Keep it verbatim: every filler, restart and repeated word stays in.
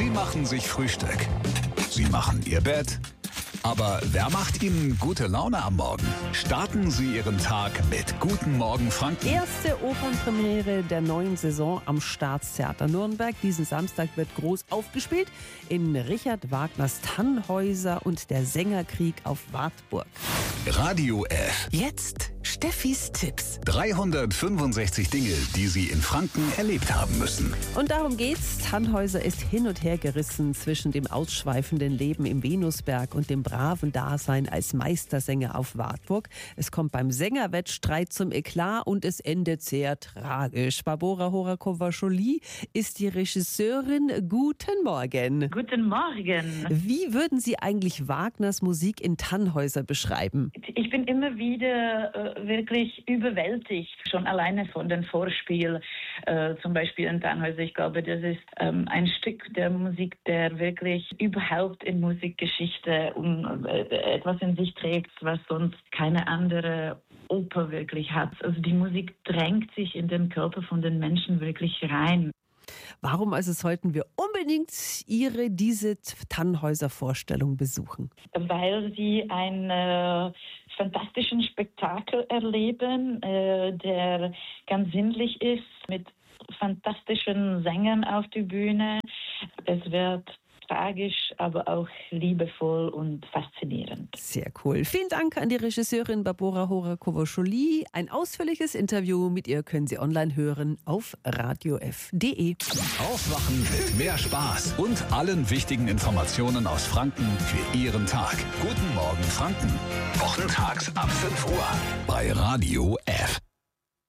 Sie machen sich Frühstück. Sie machen Ihr Bett. Aber wer macht Ihnen gute Laune am Morgen? Starten Sie Ihren Tag mit Guten Morgen Franken. Erste Opernpremiere der neuen Saison am Staatstheater Nürnberg. Diesen Samstag wird groß aufgespielt in Richard Wagners Tannhäuser und der Sängerkrieg auf Wartburg. Radio F. Jetzt Steffis Tipps. dreihundertfünfundsechzig Dinge, die Sie in Franken erlebt haben müssen. Und darum geht's. Tannhäuser ist hin und her gerissen zwischen dem ausschweifenden Leben im Venusberg und dem braven Dasein als Meistersänger auf Wartburg. Es kommt beim Sängerwettstreit zum Eklat und es endet sehr tragisch. Barbora Horakova-Joly ist die Regisseurin. Guten Morgen. Guten Morgen. Wie würden Sie eigentlich Wagners Musik in Tannhäuser beschreiben? Ich bin immer wieder äh, wirklich überwältigt, schon alleine von dem Vorspiel, äh, zum Beispiel in Tannhäuser. Ich glaube, das ist ähm, ein Stück der Musik, der wirklich überhaupt in Musikgeschichte um, äh, etwas in sich trägt, was sonst keine andere Oper wirklich hat. Also die Musik drängt sich in den Körper von den Menschen wirklich rein. Warum also sollten wir unbedingt Ihre, diese Tannhäuser-Vorstellung besuchen? Weil Sie einen äh, fantastischen Spektakel erleben, äh, der ganz sinnlich ist, mit fantastischen Sängern auf der Bühne. Es wird tragisch, aber auch liebevoll und faszinierend. Sehr cool. Vielen Dank an die Regisseurin Barbora Horakova-Joly. Ein ausführliches Interview mit ihr können Sie online hören auf radio f punkt de. Aufwachen mit mehr Spaß und allen wichtigen Informationen aus Franken für Ihren Tag. Guten Morgen Franken. Wochentags ab fünf Uhr bei Radio F.